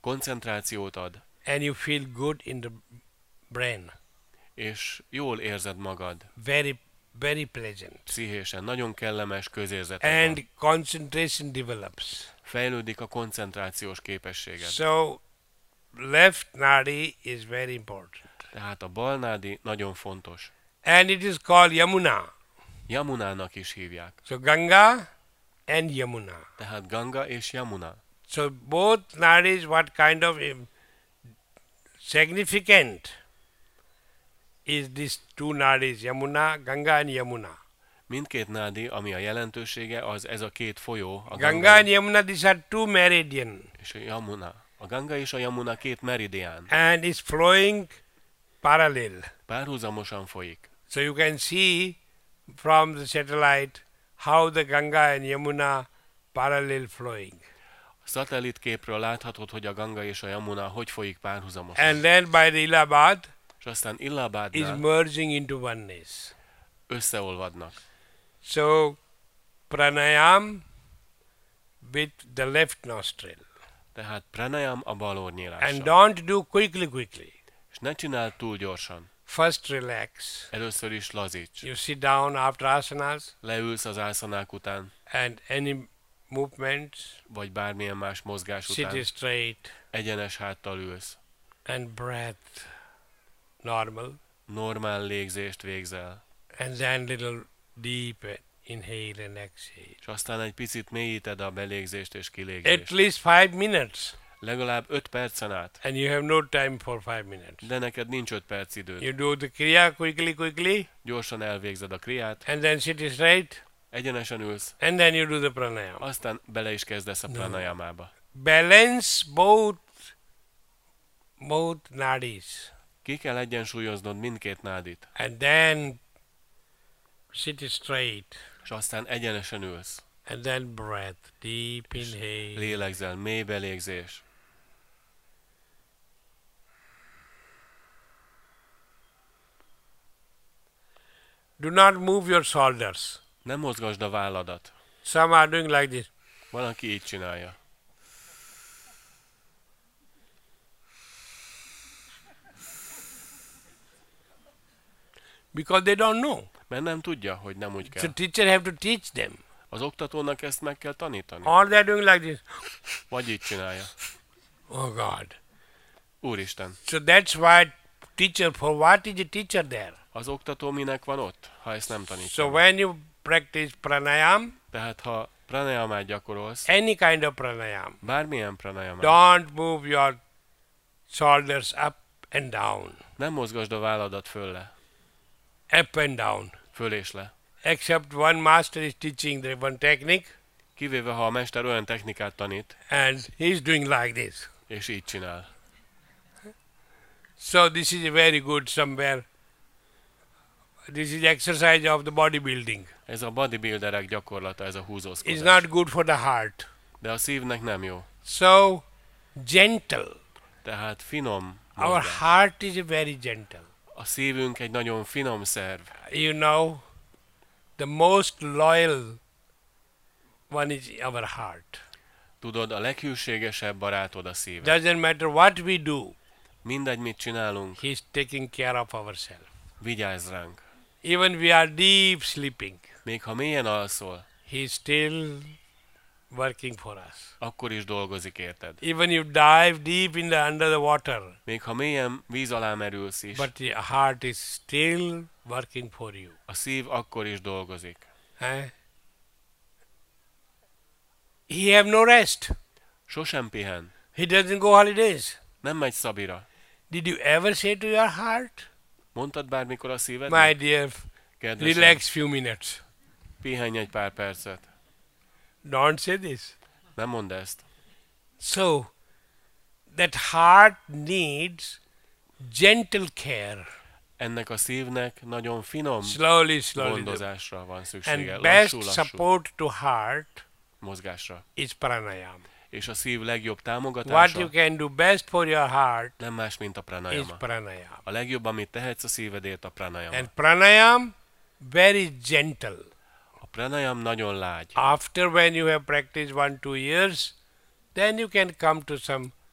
koncentrációt ad, and you feel good in the brain. és jól érzed magad, Very, very pleasant. pszichésen, nagyon kellemes közérzeted van. And concentration develops. Fejlődik a koncentrációs képességed. So, left nadi is very important. Tehát a bal nádi nagyon fontos. And it is called Yamuna. Yamunának is hívják. So, Ganga and Yamuna. Tehát Ganga és Yamuna. So, both nadis, what kind of significant is these two nadis, Yamuna, Ganga and Yamuna. Mindkét nádi, ami a jelentősége, az ez a két folyó, a Ganga and Yamuna, these are two meridian és a Yamuna. A Ganga és a Yamuna két meridián. and is flowing parallel. Párhuzamosan folyik. So you can see from the satellite how the Ganga and Yamuna parallel flowing. A szatellitképről láthatod, hogy a Ganga és a Yamuna hogy folyik párhuzamosan. And then by the Allahabad És aztán is Illabádnál merging into oneness. összeolvadnak. So pranayam with the left nostril. Tehát pranayam a bal And ornyílással. don't do quickly. És ne csináld túl gyorsan. First relax. Először is lazíts. You sit down after asanas Leülsz az ászanák után, and any movements, vagy bármilyen más mozgás sit után. straight Egyenes háttal ülsz. and breath normal. Normál légzést végzel. And then little deep inhale and exhale. És aztán egy picit mélyíted a belégzést és At kilégzést. least 5 minutes. Legalább 5 percen át. And you have no time for 5 minutes. De neked nincs 5 perc időd. You do the kriya quickly, Gyorsan elvégzed a kriát, and then sit straight, egyenesen ülsz, and then you do the pranayama. aztán bele is kezdesz a pranayamába. Balance both nadis, Ki kell egyensúlyoznod mindkét nádit, and then sit straight, és aztán egyenesen ülsz. and then breath, deep inhale, Lélegzel, mély belégzés. do not move your shoulders. Nem mozgasd a válladat. Some are doing like this. Van, aki így csinálja. Because they don't know. Mert nem tudja, hogy nem úgy So kell. teacher have to teach them. Az oktatónak ezt meg kell tanítani. Or they're doing like this. Vagy így csinálja. Oh God. Úristen, So that's why teacher, for what is a teacher there? az oktató minek van ott, ha ezt nem So tanítja? when you practice pranayam, Tehát ha pranayamát gyakorolsz, any kind of pranayam, bármilyen pranayamát, don't move your shoulders up and down, nem mozgasd a válladat fölle, up and down. föl és le. Except one master is teaching the one technique Kivéve, ha a mester olyan technikát tanít, and he's doing like this. és így csinál. So this is a very good somewhere. This is exercise of the bodybuilding. Ez a bodybuilderek gyakorlata, ez a It's húzózkodás. not good for the heart. De a szívnek nem jó. So gentle. Tehát finom Our mozgás. heart is very gentle. A szívünk egy nagyon finom szerv. You know, the most loyal one is our heart. Tudod, a leghűségesebb barátod a szíve. Doesn't matter what we do, Mindegy, mit csinálunk, he's taking care of ourselves. vigyázz ránk. Even we are deep sleeping, Még ha mélyen alszol, he's still working for us. akkor is dolgozik érted. Even you dive deep in under the water, Még ha mélyen víz alá merülsz is, but the heart is still working for you. a szív akkor is dolgozik. Eh? He have no rest. Sosem pihen. He doesn't go holidays. Nem megy szabira. Did you ever say to your heart, Mondtad bármikor a szíved? my dear, Kedvesem, relax few minutes? pihenj egy pár percet. Don't say this. Nem mondd ezt. So, that heart needs gentle care. Ennek a szívnek nagyon finom Slowly. gondozásra van szüksége. And best Lassú-lassú support to heart mozgásra. is pranayama. És a szív legjobb What támogatása you can do best for your heart nem más, mint a is pranayama. pranayama. A legjobb, amit tehetsz a szívedért, a pranayama. And pranayam, very gentle. A pranayam nagyon lágy. After when you have practiced 1-2 years, then you can come to some